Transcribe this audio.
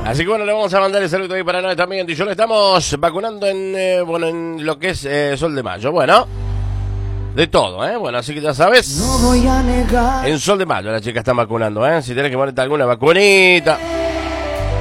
Así que bueno, le vamos a mandar el saludo ahí para Noé también. Y yo le estamos vacunando en lo que es Sol de Mayo. Bueno, de todo, bueno, así que ya sabes. No voy a negar. En Sol de Mayo las chicas están vacunando, Si tienes que ponerte alguna vacunita.